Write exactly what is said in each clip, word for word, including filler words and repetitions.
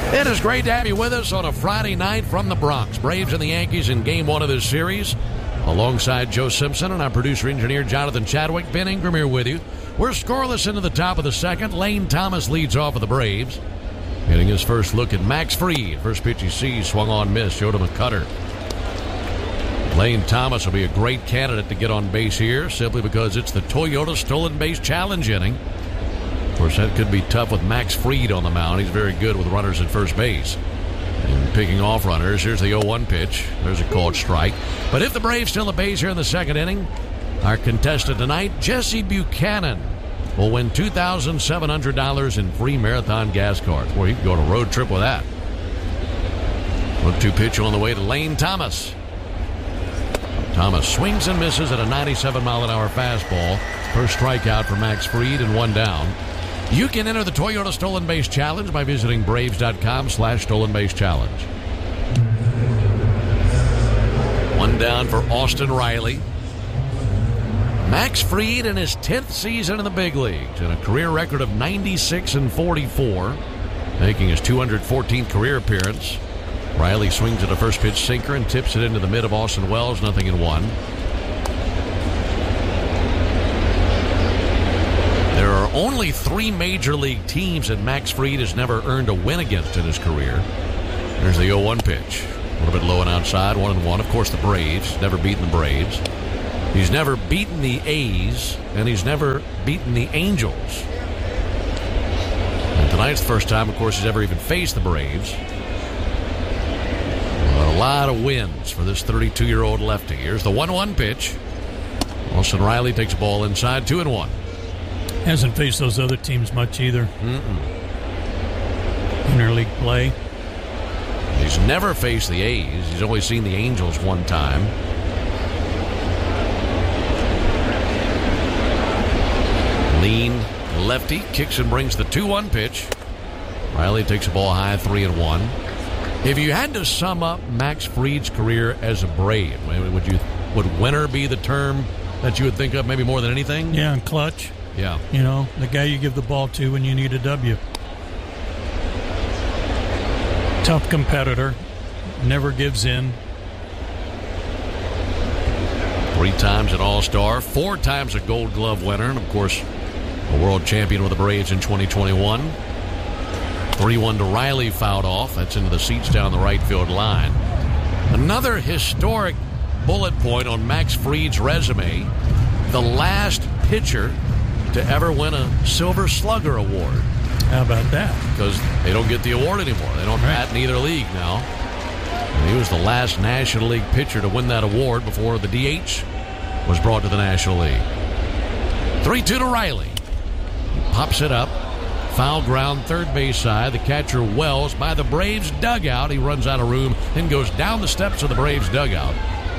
It is great to have you with us on a Friday night from the Bronx. Braves and the Yankees in game one of this series. Alongside Joe Simpson and our producer-engineer Jonathan Chadwick, Ben Ingram here with you. We're scoreless into the top of the second. Lane Thomas leads off with the Braves. Getting his first look at Max Fried. First pitch he sees, swung on, miss, showed him a cutter. Lane Thomas will be a great candidate to get on base here, simply because it's the Toyota Stolen Base Challenge inning. Of course, that could be tough with Max Fried on the mound. He's very good with runners at first base. And picking off runners, here's the oh one pitch. There's a called strike. But if the Braves steal a base here in the second inning, our contestant tonight, Jesse Buchanan, will win two thousand seven hundred dollars in free Marathon gas cards. Boy, you can go on a road trip with that. one two pitch on the way to Lane Thomas. Thomas swings and misses at a ninety-seven mile an hour fastball. First strikeout for Max Fried and one down. You can enter the Toyota Stolen Base Challenge by visiting Braves.com slash Stolen Base Challenge. One down for Austin Riley. Max Fried in his tenth season in the big leagues and a career record of ninety-six and forty-four, making his two hundred fourteenth career appearance. Riley swings at a first pitch sinker and tips it into the mid of Austin Wells, nothing in one. There are only three major league teams that Max Fried has never earned a win against in his career. There's the oh one pitch. A little bit low and outside, one and one. Of course, the Braves. Never beaten the Braves. He's never beaten the A's, and he's never beaten the Angels. And tonight's the first time, of course, he's ever even faced the Braves. A lot of wins for this thirty-two-year-old lefty. Here's the one one pitch. Austin Riley takes a ball inside, two and one. Hasn't faced those other teams much either. Mm-mm. Interleague play. He's never faced the A's. He's only seen the Angels one time. Lean lefty kicks and brings the two one pitch. Riley takes a ball high, three and one. If you had to sum up Max Fried's career as a Brave, would you would winner be the term that you would think of maybe more than anything? Yeah, and clutch. Yeah. You know, the guy you give the ball to when you need a W. Tough competitor. Never gives in. Three times an All-Star, four times a Gold Glove winner, and, of course, a world champion with the Braves in twenty twenty-one. three one to Riley, fouled off. That's into the seats down the right field line. Another historic bullet point on Max Fried's resume, the last pitcher to ever win a Silver Slugger Award. How about that? Because they don't get the award anymore. They don't bat in either league now. And he was the last National League pitcher to win that award before the D H was brought to the National League. three two to Riley. He pops it up. Foul ground, third base side. The catcher Wells by the Braves dugout. He runs out of room, then goes down the steps of the Braves dugout.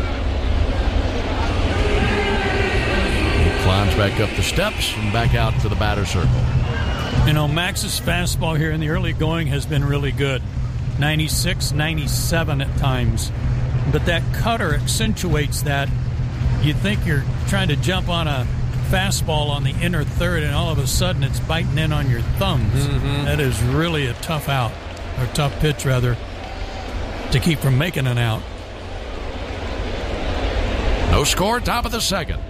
He climbs back up the steps and back out to the batter circle. You know, Max's fastball here in the early going has been really good. ninety-six, ninety-seven at times. But that cutter accentuates that. You think you're trying to jump on a fastball on the inner third, and all of a sudden it's biting in on your thumbs. Mm-hmm. That is really a tough out, or tough pitch, rather, to keep from making an out. No score, top of the second.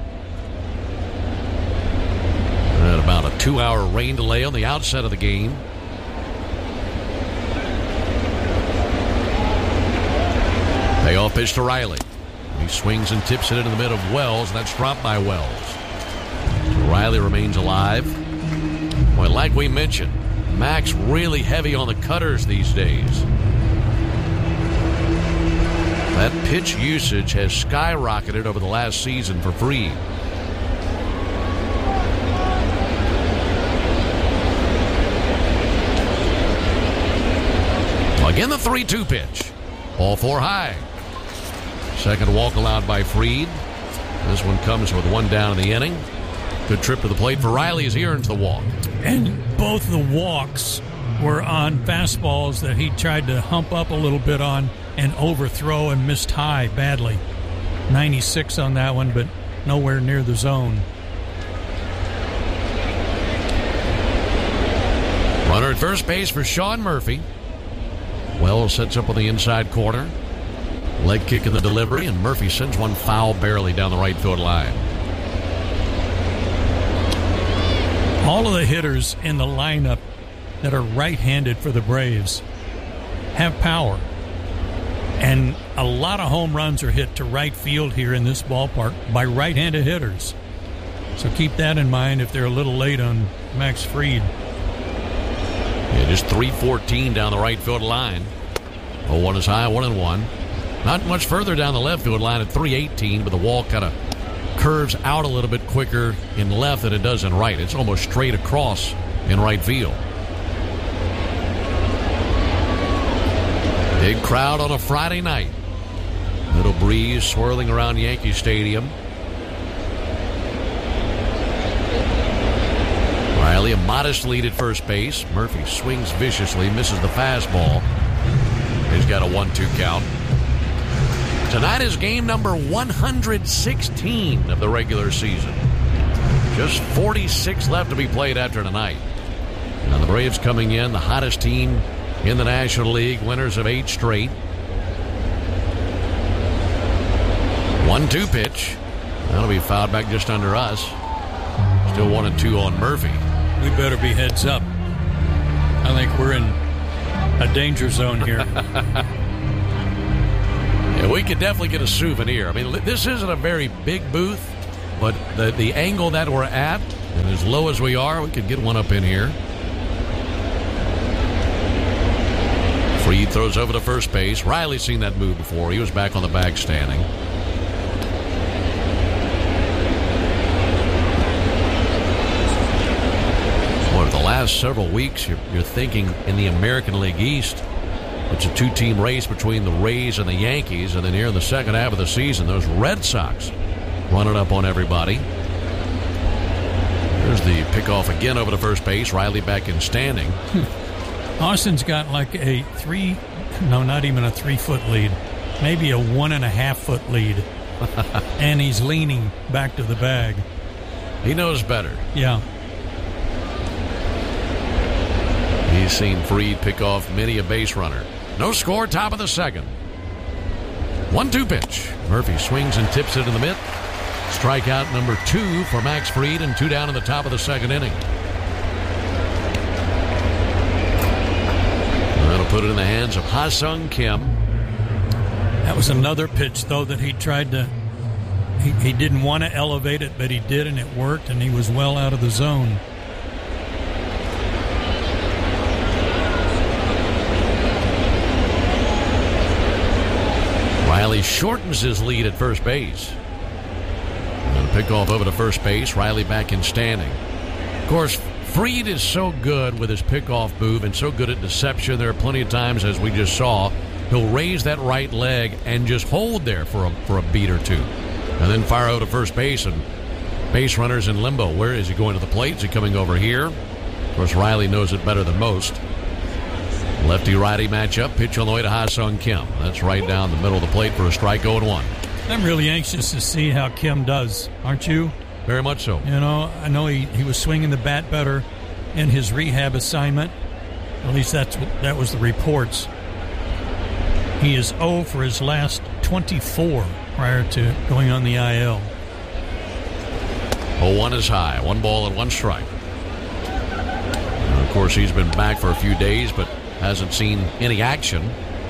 At about a two-hour rain delay on the outset of the game. Payoff pitch to Riley. He swings and tips it into the mid of Wells, and that's dropped by Wells. So Riley remains alive. Boy, like we mentioned, Max really heavy on the cutters these days. That pitch usage has skyrocketed over the last season for Fried. Again, the three two pitch. Ball four high. Second walk allowed by Fried. This one comes with one down in the inning. Good trip to the plate for Riley as he earns the walk. And both the walks were on fastballs that he tried to hump up a little bit on and overthrow and missed high badly. ninety-six on that one, but nowhere near the zone. Runner at first base for Sean Murphy. Wells sets up on the inside corner. Leg kick in the delivery, and Murphy sends one foul barely down the right field line. All of the hitters in the lineup that are right-handed for the Braves have power. And a lot of home runs are hit to right field here in this ballpark by right-handed hitters. So keep that in mind if they're a little late on Max Fried. Yeah, just three fourteen down the right field line. Oh, one is high, one and one. Not much further down the left field line at three eighteen, but the wall kind of curves out a little bit quicker in left than it does in right. It's almost straight across in right field. Big crowd on a Friday night. Little breeze swirling around Yankee Stadium. Riley, a modest lead at first base. Murphy swings viciously, misses the fastball. He's got a one two count. Tonight is game number one hundred sixteen of the regular season. Just forty-six left to be played after tonight. Now the Braves coming in, the hottest team in the National League, winners of eight straight. one two pitch. That'll be fouled back just under us. Still one and two on Murphy. We better be heads up. I think we're in a danger zone here. Yeah, we could definitely get a souvenir. I mean, this isn't a very big booth, but the, the angle that we're at, and as low as we are, we could get one up in here. Fried throws over to first base. Riley's seen that move before. He was back on the bag standing. Well, the last several weeks, you're, you're thinking in the American League East, it's a two-team race between the Rays and the Yankees, and then here in the second half of the season, those Red Sox running up on everybody. There's the pickoff again over to first base. Riley back in standing. Austin's got like a three, no, not even a three-foot lead, maybe a one-and-a-half-foot lead, and he's leaning back to the bag. He knows better. Yeah. He's seen Fried pick off many a base runner. No score, top of the second. one two pitch. Murphy swings and tips it in the mitt. Strikeout number two for Max Fried, and two down in the top of the second inning. That'll put it in the hands of Ha-Seong Kim. That was another pitch, though, that he tried to... He, he didn't want to elevate it, but he did, and it worked, and he was well out of the zone. Riley shortens his lead at first base. And a pickoff over to first base. Riley back in standing. Of course, Fried is so good with his pickoff move and so good at deception. There are plenty of times, as we just saw, he'll raise that right leg and just hold there for a, for a beat or two. And then fire over to first base, and base runner's in limbo. Where is he going to the plate? Is he coming over here? Of course, Riley knows it better than most. Lefty-righty matchup. Pitch on the way to Ha-Seong Kim. That's right down the middle of the plate for a strike, oh and one. I'm really anxious to see how Kim does, aren't you? Very much so. You know, I know he, he was swinging the bat better in his rehab assignment. At least that's what, that was the reports. He is oh for his last twenty-four prior to going on the I L. oh one is high. One ball and one strike. And of course, he's been back for a few days, but hasn't seen any action.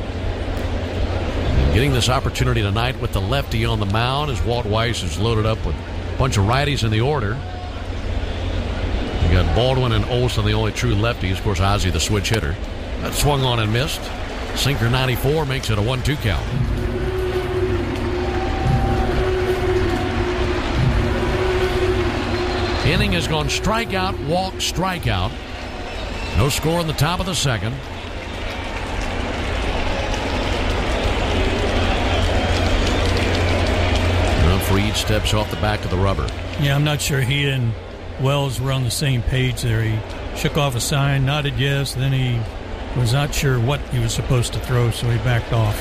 And getting this opportunity tonight with the lefty on the mound as Walt Weiss is loaded up with a bunch of righties in the order. You got Baldwin and Olson, the only true lefties. Of course, Ozzie, the switch hitter. That swung on and missed. Sinker ninety-four makes it a one two count. Inning has gone strikeout, walk, strikeout. No score in the top of the second. Fried steps off the back of the rubber. Yeah, I'm not sure he and Wells were on the same page there. He shook off a sign, nodded yes, then he was not sure what he was supposed to throw, so he backed off.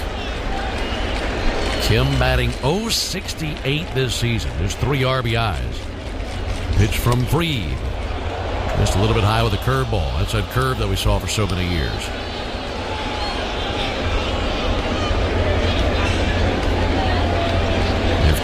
Kim batting oh sixty-eight this season. There's three R B Is. Pitch from Fried. Just a little bit high with a curveball. That's that curve that we saw for so many years.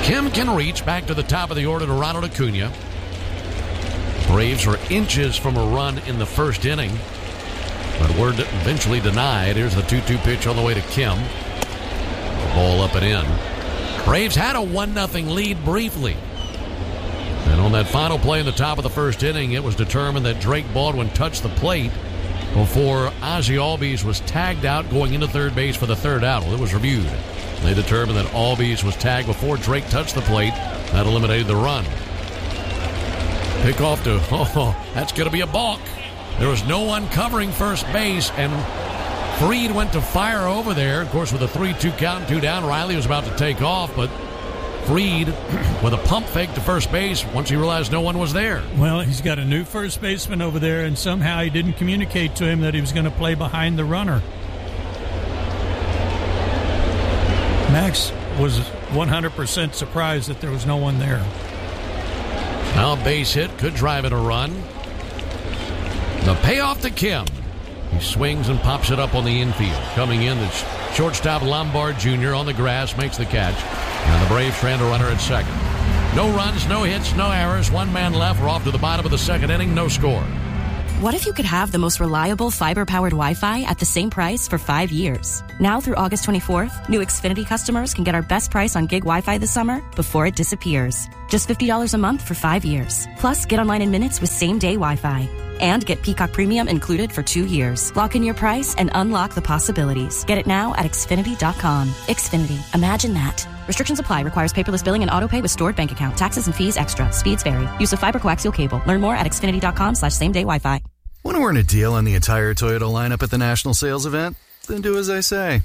Kim can reach back to the top of the order to Ronald Acuna. Braves were inches from a run in the first inning, but were eventually denied. Here's the two two pitch on the way to Kim. Ball up and in. Braves had a one nothing lead briefly. And on that final play in the top of the first inning, it was determined that Drake Baldwin touched the plate before Ozzie Albies was tagged out going into third base for the third out. Well, it was reviewed. They determined that Albies was tagged before Drake touched the plate. That eliminated the run. Pickoff to, oh, that's going to be a balk. There was no one covering first base, and Fried went to fire over there. Of course, with a three two count and two down, Riley was about to take off, but Fried, with a pump fake to first base, once he realized no one was there. Well, he's got a new first baseman over there, and somehow he didn't communicate to him that he was going to play behind the runner. Max was one hundred percent surprised that there was no one there. Now a base hit could drive in a run. The payoff to Kim. He swings and pops it up on the infield. Coming in, the shortstop Lombard Junior on the grass makes the catch. And the Braves strand a runner at second. No runs, no hits, no errors. One man left. We're off to the bottom of the second inning. No score. What if you could have the most reliable fiber-powered Wi-Fi at the same price for five years? Now through August twenty-fourth, new Xfinity customers can get our best price on gig Wi-Fi this summer before it disappears. Just fifty dollars a month for five years. Plus, get online in minutes with same-day Wi-Fi. And get Peacock Premium included for two years. Lock in your price and unlock the possibilities. Get it now at Xfinity dot com. Xfinity. Imagine that. Restrictions apply. Requires paperless billing and autopay with stored bank account. Taxes and fees extra. Speeds vary. Use of fiber coaxial cable. Learn more at Xfinity dot com slash same day Wi-Fi. Want to earn a deal on the entire Toyota lineup at the National Sales Event? Then do as I say.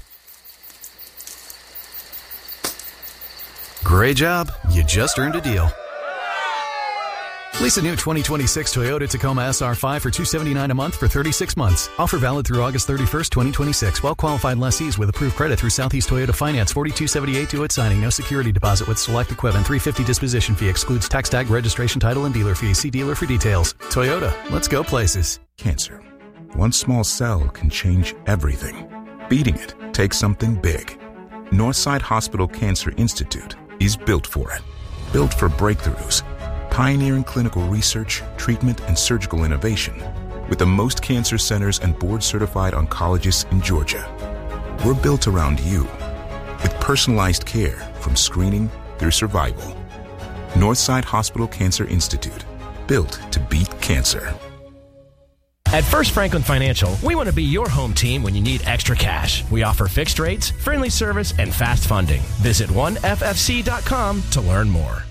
Great job. You just earned a deal. Lease a new twenty twenty-six Toyota Tacoma S R five for two hundred seventy-nine dollars a month for thirty-six months. Offer valid through August thirty-first, twenty twenty-six. Well-qualified lessees with approved credit through Southeast Toyota Finance. forty-two seventy-eight due at signing. No security deposit with select equipment. three hundred fifty dollars disposition fee. Excludes tax tag, registration, title, and dealer fees. See dealer for details. Toyota. Let's go places. Cancer. One small cell can change everything. Beating it takes something big. Northside Hospital Cancer Institute is built for it. Built for breakthroughs. Pioneering clinical research, treatment, and surgical innovation with the most cancer centers and board-certified oncologists in Georgia. We're built around you with personalized care from screening through survival. Northside Hospital Cancer Institute, built to beat cancer. At First Franklin Financial, we want to be your home team when you need extra cash. We offer fixed rates, friendly service, and fast funding. Visit one F F C dot com to learn more.